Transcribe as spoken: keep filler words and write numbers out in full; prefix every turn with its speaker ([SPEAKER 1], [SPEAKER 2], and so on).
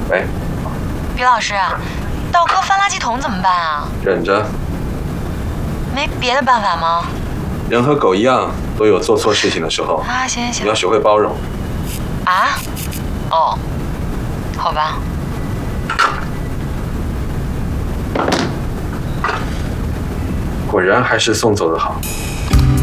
[SPEAKER 1] 喂，
[SPEAKER 2] 于老师，道哥翻垃圾桶怎么办啊？
[SPEAKER 1] 忍着。
[SPEAKER 2] 没别的办法吗？
[SPEAKER 1] 人和狗一样，都有做错事情的时候。
[SPEAKER 2] 啊，行行行。
[SPEAKER 1] 你要学会包容。
[SPEAKER 2] 啊？哦，好吧。
[SPEAKER 1] 果然还是送走的好。